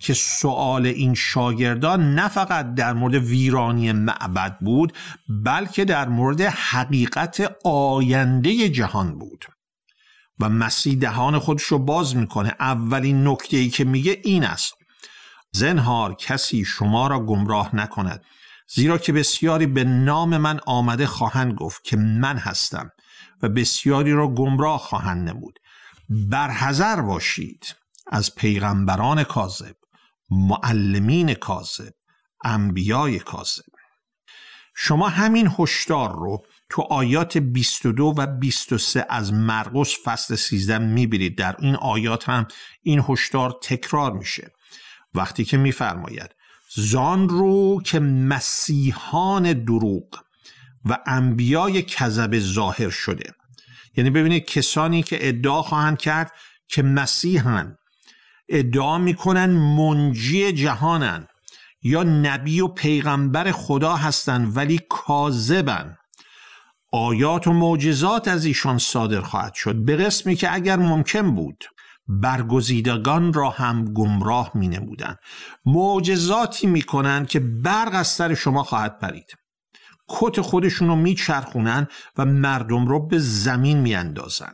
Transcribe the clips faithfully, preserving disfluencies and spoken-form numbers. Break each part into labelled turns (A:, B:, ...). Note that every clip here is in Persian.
A: که سؤال این شاگردان نه فقط در مورد ویرانی معبد بود، بلکه در مورد حقیقت آینده جهان بود. و مسیح دهان خودش رو باز میکنه. اولین نکته‌ای که میگه این است: زنهار کسی شما را گمراه نکند، زیرا که بسیاری به نام من آمده خواهند گفت که من هستم و بسیاری را گمراه خواهند نمود. برحذر باشید از پیغمبران کاذب، معلمین کاذب، انبیای کاذب. شما همین هشدار رو تو آیات بیست و دو و بیست و سه از مرقس فصل سیزده میبینید. در این آیات هم این هشدار تکرار میشه وقتی که میفرماید زان رو که مسیحان دروغ و انبیای کذب ظاهر شده. یعنی ببینید کسانی که ادعا خواهند کرد که مسیحن، ادعا میکنن منجی جهانن یا نبی و پیغمبر خدا هستند، ولی کاذبن. آیات و معجزات از ایشان صادر خواهد شد به قسمی که اگر ممکن بود برگزیدگان را هم گمراه می نمودن. معجزاتی می کنن که برق از سر شما خواهد پرید. کت خودشون رو می چرخونن و مردم رو به زمین می اندازن.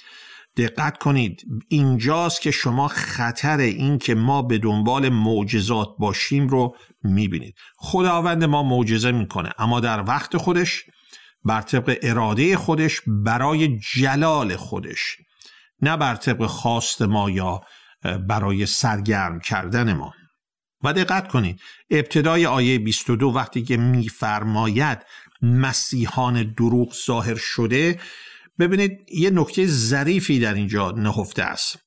A: دقت کنید، اینجاست که شما خطر این که ما به دنبال معجزات باشیم رو می بینید. خداوند ما معجزه می کنه، اما در وقت خودش، بر طبق اراده خودش، برای جلال خودش، نه بر طبق خواست ما یا برای سرگرم کردن ما. و دقت کنید ابتدای آیه بیست و دو وقتی که می‌فرماید مسیحان دروغ ظاهر شده، ببینید یه نکته ظریفی در اینجا نهفته است.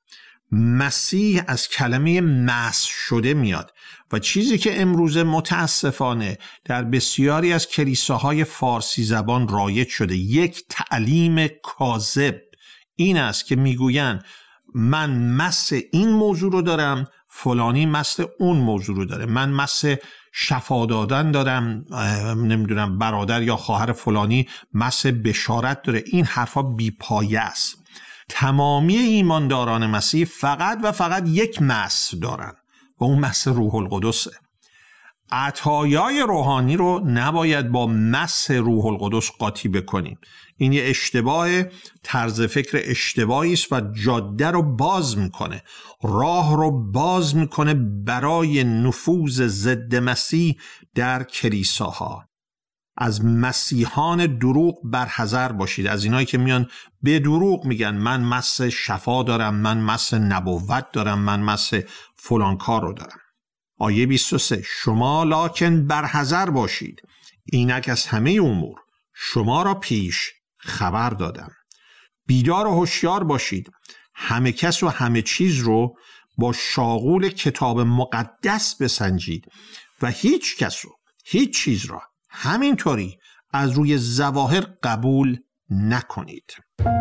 A: مسیح از کلمه مسح شده میاد و چیزی که امروز متاسفانه در بسیاری از کلیساهای فارسی زبان رایج شده، یک تعلیم کاذب این است که میگویند من مس این موضوع رو دارم، فلانی مس اون موضوع رو داره، من مس شفا دادن دارم، نمیدونم برادر یا خواهر فلانی مس بشارت داره. این حرفا بی‌پایه است. تمامی ایمانداران مسیح فقط و فقط یک مس دارن و اون مس روح القدسه. عطایای روحانی رو نباید با مس روح القدس قاطی بکنیم. این یه اشتباه، طرز فکر اشتباهی است و جاده رو باز میکنه، راه رو باز میکنه برای نفوذ ضد مسیح در کلیساها. از مسیحان دروغ برحذر باشید، از اینایی که میان به دروغ میگن من مس شفا دارم، من مس نبوت دارم، من مس فلان کار رو دارم. آیه بیست و سه: شما لکن برحذر باشید، اینک از همه امور شما را پیش خبر دادم. بیدار و هوشیار باشید، همه کس و همه چیز رو با شاغول کتاب مقدس بسنجید و هیچ کس و هیچ چیز را همینطوری از روی ظواهر قبول نکنید.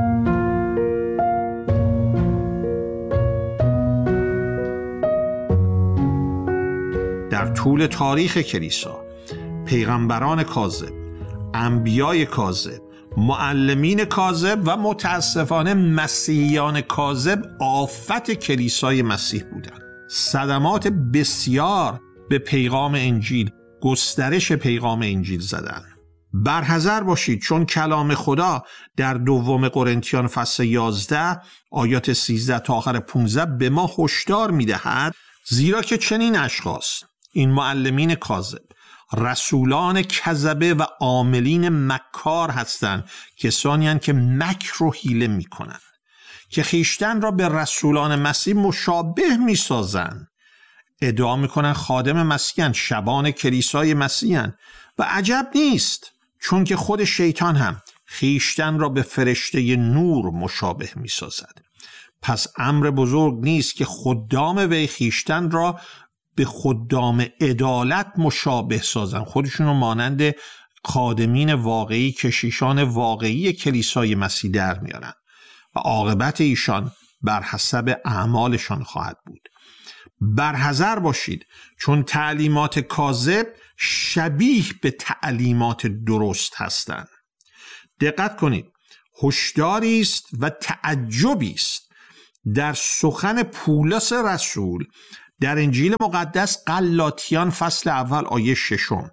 A: در طول تاریخ کلیسا پیغمبران کاذب، انبیای کاذب، معلمین کاذب و متاسفانه مسیحیان کاذب آفت کلیسای مسیح بودند. صدمات بسیار به پیغام انجیل، گسترش پیغام انجیل زدن. برحذر باشید، چون کلام خدا در دوم قرنتیان فصل یازده آیات سیزده تا آخر پانزده به ما هشدار میدهد زیرا که چنین اشخاص، این معلمین کاذب، رسولان کذبه و عاملین مکار هستند، کسانی هستند که مکر و حیله میکنند، که خیشتن را به رسولان مسیح مشابه میسازند. ادعا میکنن خادم مسیحن، شبان کلیسای مسیحن و عجب نیست، چون که خود شیطان هم خیشتن را به فرشته نور مشابه میسازد. پس امر بزرگ نیست که خدام وی خیشتن را به خدام عدالت مشابه سازن، خودشون رو مانند خادمین واقعی، کشیشان واقعی کلیسای مسیح در میارن و عاقبت ایشان بر حسب اعمالشان خواهد بود. برحذر باشید، چون تعلیمات کاذب شبیه به تعلیمات درست هستند. دقت کنید، هشداری است و تعجبی است در سخن پولس رسول در انجیل مقدس غلاطیان فصل اول آیه ششم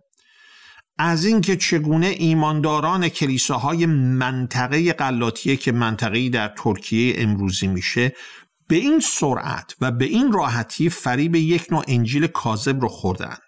A: از اینکه چگونه ایمانداران کلیساهای منطقه غلاطیه که منطقه‌ای در ترکیه امروزی میشه به این سرعت و به این راحتی فریب یک نوع انجیل کاذب رو خوردند.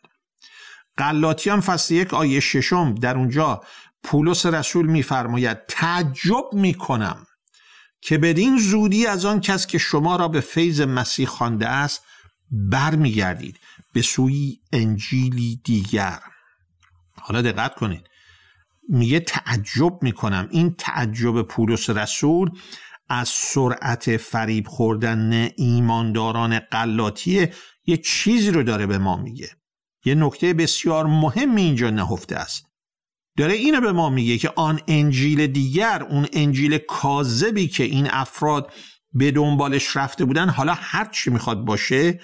A: غلاطیان فصل یک آیه ششم در اونجا پولس رسول میفرماید تعجب میکنم که بدین زودی از آن کس که شما را به فیض مسیح خوانده است برمیگردید به سوی انجیلی دیگر. حالا دقت کنید، میگه تعجب میکنم. این تعجب پولس رسول از سرعت فریب خوردن ایمانداران غلاطیه یه چیزی رو داره به ما میگه. یه نکته بسیار مهمی اینجا نهفته است. داره اینو به ما میگه که آن انجیل دیگر، اون انجیل کاذبی که این افراد به دنبالش رفته بودن، حالا هر چی میخواد باشه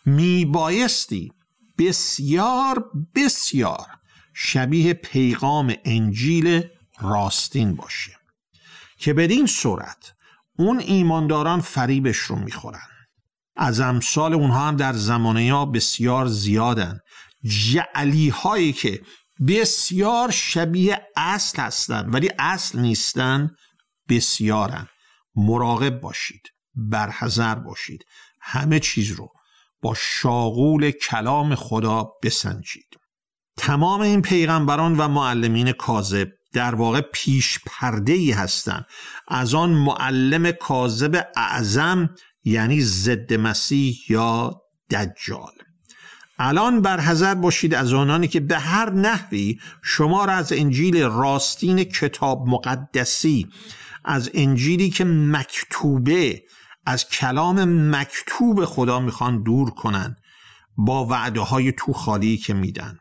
A: میبایستی بسیار بسیار شبیه پیغام انجیل راستین باشه که بدین صورت اون ایمانداران فریبش رو میخورن. از امثال اونها هم در زمانه ها بسیار زیادن، جعلی هایی که بسیار شبیه اصل هستن ولی اصل نیستن بسیارن. مراقب باشید، برحذر باشید، همه چیز رو با شاغول کلام خدا بسنجید. تمام این پیغمبران و معلمین کاذب در واقع پیش پرده‌ای هستند از آن معلم کاذب اعظم، یعنی ضد مسیح یا دجال. الان برحذر باشید از آنانی که به هر نحوی شما را از انجیل راستین کتاب مقدسی، از انجیلی که مکتوبه، از کلام مکتوب خدا میخوان دور کنن با وعده های تو خالی که میدن،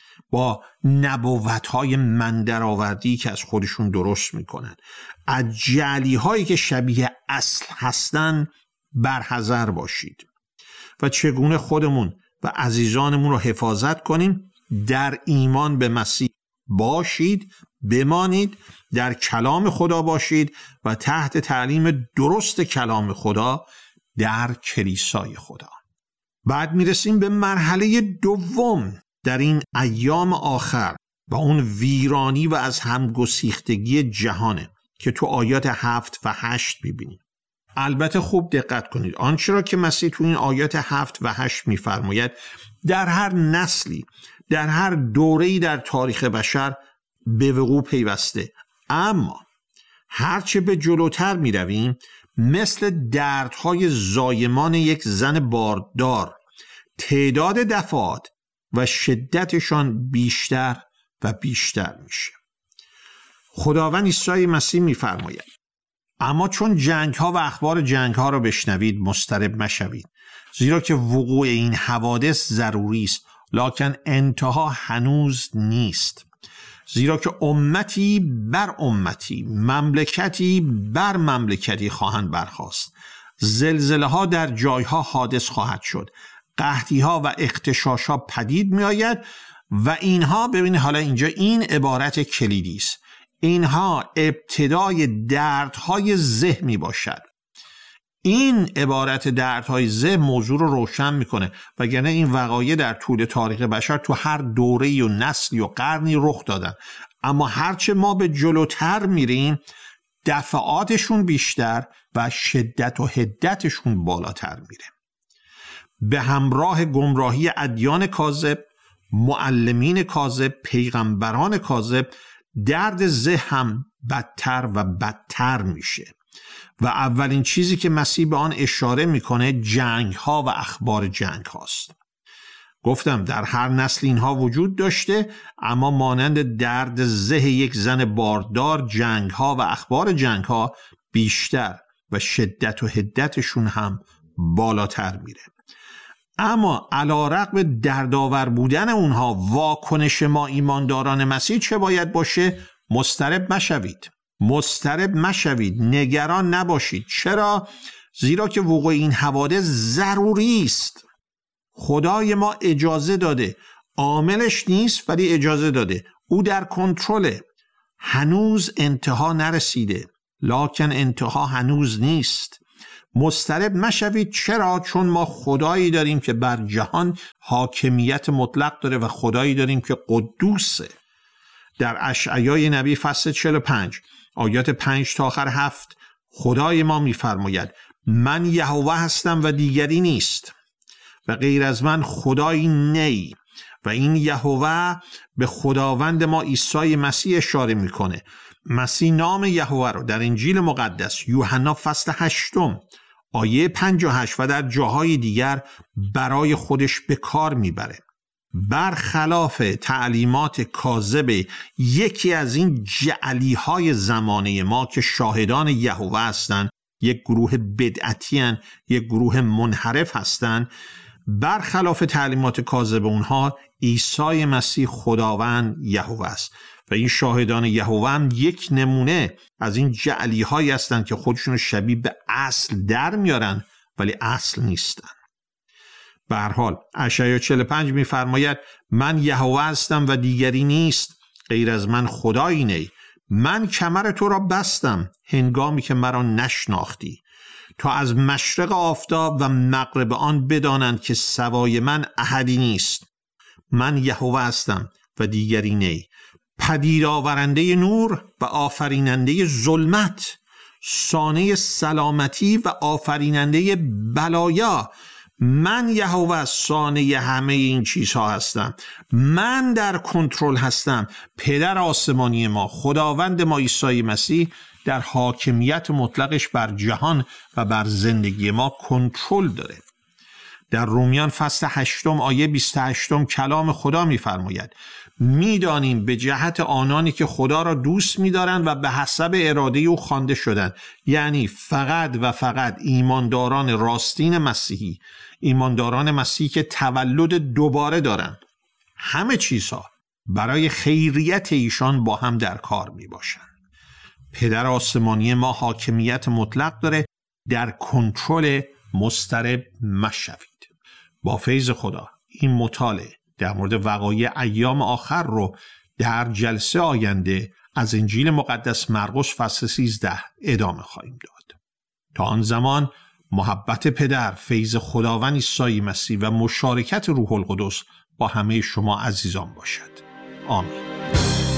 A: با نبوت های مندرآوردی که از خودشون درست میکنن، از جعلی هایی که شبیه اصل هستن برحذر باشید و چگونه خودمون و عزیزانمون رو حفاظت کنیم. در ایمان به مسیح باشید، بمانید، در کلام خدا باشید و تحت تعلیم درست کلام خدا در کلیسای خدا. بعد میرسیم به مرحله دوم در این ایام آخر و اون ویرانی و از هم گسیختگی جهانه که تو آیات هفت و هشت میبینید. البته خوب دقت کنید، آنچه را که مسیح تو این آیات هفت و هشت میفرماید در هر نسلی، در هر دوره‌ای در تاریخ بشر به وقوع پیوسته. اما هرچه به جلوتر می رویم مثل دردهای زایمان یک زن باردار تعداد دفعات و شدتشان بیشتر و بیشتر میشه. خداوند عیسی مسیح میفرماید اما چون جنگ ها و اخبار جنگ ها را بشنوید مضطرب مشوید، زیرا که وقوع این حوادث ضروری است لکن انتها هنوز نیست. زیرا که امتی بر امتی، مملکتی بر مملکتی خواهند برخاست. زلزله ها در جایها حادث خواهد شد، قحطی ها و اغتشاش ها پدید می آید و اینها، ببینید حالا اینجا این عبارت کلیدی است، اینها ابتدای دردهای ذهن می باشد. این عبارت دردهای ذهن موضوع رو روشن میکنه، وگرنه این وقایع در طول تاریخ بشر تو هر دوره‌ای و نسلی و قرنی رخ دادن، اما هرچه ما به جلوتر میریم دفعاتشون بیشتر و شدت و حدتشون بالاتر میره. به همراه گمراهی ادیان کاذب، معلمین کاذب، پیغمبران کاذب، درد ذهن هم بدتر و بدتر میشه و اولین چیزی که مسیح به آن اشاره میکنه جنگ ها و اخبار جنگ هاست. گفتم در هر نسل اینها وجود داشته، اما مانند درد ذهن یک زن باردار جنگ ها و اخبار جنگ ها بیشتر و شدت و حدتشون هم بالاتر میره. اما علیرغم دردآور بودن اونها، واکنش ما ایمانداران مسیح چه باید باشه؟ مضطرب مشوید، مضطرب مشوید، نگران نباشید. چرا؟ زیرا که وقوع این حوادث ضروری است. خدای ما اجازه داده، عاملش نیست ولی اجازه داده، او در کنترله. هنوز انتها نرسیده، لکن انتها هنوز نیست. مضطرب مشوید. چرا؟ چون ما خدایی داریم که بر جهان حاکمیت مطلق داره و خدایی داریم که قدوسه. در اشعیای نبی فصل چهل و پنج آیات پنج تا آخر هفت خدای ما می‌فرماید من یهوه هستم و دیگری نیست و غیر از من خدایی نی. و این یهوه به خداوند ما عیسی مسیح اشاره میکنه. مسیح نام یهوه رو در انجیل مقدس یوحنا فصل هشتم آیه پنج و هشت و در جاهای دیگر برای خودش به کار میبره. برخلاف تعلیمات کاذب یکی از این جعلی های زمانه ما که شاهدان یهوه هستند، یک گروه بدعتی هستند، یک گروه منحرف هستند، برخلاف تعلیمات کاذب اونها عیسی مسیح خداوند یهوه است و این شاهدان یهوه هم یک نمونه از این جعلی هایی هستند که خودشون شبیه به اصل در میارن ولی اصل نیستن. به هر حال اشعیا چهل و پنج میفرماید من یهوه هستم و دیگری نیست، غیر از من خدایی نی. من کمر تو را بستم هنگامی که مرا نشناختی، تا از مشرق آفتاب و مغرب آن بدانند که سوای من احدی نیست. من یهوه هستم و دیگری نی، پدید آورنده نور و آفریننده ظلمت، صانع سلامتی و آفریننده بلایا. من یهوه صانع همه این چیزها هستم. من در کنترل هستم. پدر آسمانی ما، خداوند ما عیسی مسیح در حاکمیت مطلقش بر جهان و بر زندگی ما کنترل داره. در رومیان فصل هشتم آیه بیست و هشت کلام خدا می‌فرماید می‌دانیم به جهت آنانی که خدا را دوست می‌دارند و به حسب اراده او خوانده شدند، یعنی فقط و فقط ایمانداران راستین مسیحی، ایمانداران مسیحی که تولد دوباره دارند، همه چیزها برای خیریت ایشان با هم در کار میباشند. پدر آسمانی ما حاکمیت مطلق داره، در کنترل. مضطرب مشوید. با فیض خدا این مطالعه در مورد وقایع ایام آخر رو در جلسه آینده از انجیل مقدس مرقس فصل سیزده ادامه خواهیم داد. تا آن زمان محبت پدر، فیض خداوند عیسی مسیح و مشارکت روح القدس با همه شما عزیزان باشد. آمین.